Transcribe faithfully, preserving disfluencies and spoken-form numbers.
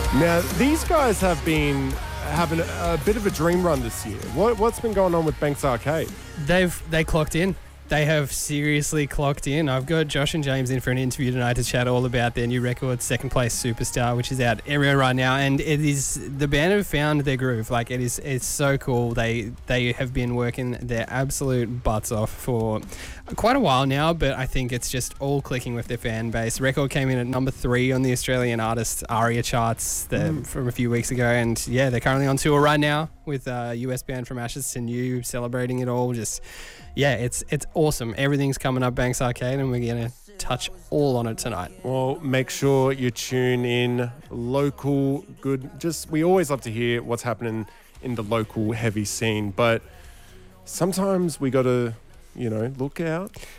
Now, these guys have been having a, a bit of a dream run this year. What, what's been going on with Banks Arcade? They've they clocked in. They have seriously clocked in. I've got Josh and James in for an interview tonight to chat all about their new record, Second Place Superstar, which is out everywhere right now. And it is, the band have found their groove. Like, it is, it's so cool. They they have been working their absolute butts off for quite a while now, but I think it's just all clicking with their fan base. Record came in at number three on the Australian Artist ARIA charts the, mm. from a few weeks ago. And yeah, they're currently on tour right now with a U S band From Ashes to New, celebrating it all. Just... yeah, it's it's awesome. Everything's coming up Banks Arcade, and we're going to touch all on it tonight. Well, make sure you tune in. Local, good. Just, we always love to hear what's happening in the local heavy scene, but sometimes we got to, you know, look out